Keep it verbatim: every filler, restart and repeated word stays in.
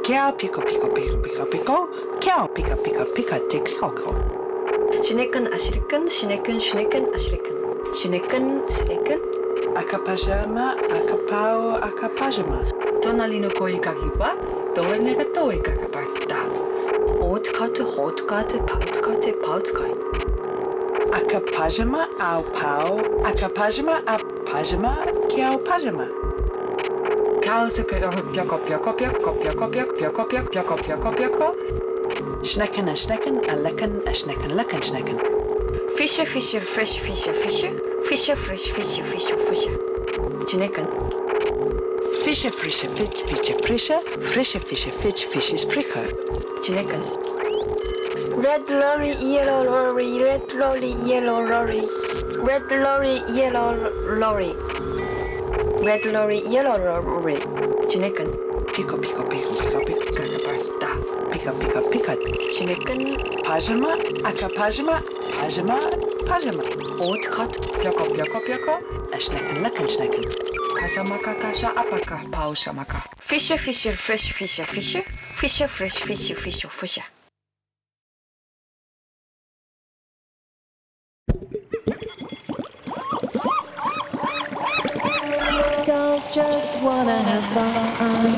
Cow pico pico pico pico pico. Cow pico pico pico tick coco. Schnecken, aschrecken, schnecken, schnecken, aschrecken. Schnecken, schnecken. Akapajama, akapao, akapajama. 隣の恋かきはどれが遠いかがバッタ Hootkarte, hootkarte, poutkarte, poutkarte. Akapajama, au pau, akapajama, apajama, cow pajama. カウスクがぴょこぴょこぴょこぴょこぴょこぴょこぴょこぴょこぴょこぴょこ Schnecken, a schnecken, a lecken, a schnecken, lecken, schnecken. Fische, Fische, fresh, Fische, Fische. Fische, fresh, Fische, Fische, Fische. Schnecken. Fische, frische, fitch, fische, frische, frische, fische, fitch, fisches, fricker. Schnecken. Red lorry, yellow lorry, red lorry, yellow lorry. Red lorry, yellow lorry. Red lorry, yellow lorry. Schnecken. Pico, pico, pico, pico, pico, Gagabarta. pico, pico, pico. Schnecken. Pajama, akapajama, pajama, pajama. Hootkarte. ぴょこぴょこぴょこ A schnecken, lecken, schnecken. カシャマカカシャアパカパウシャマカ Fische, Fische, fresh, Fische, Fische. Fische, fresh, Fische, Fische, Fische. Girls just wanna have fun.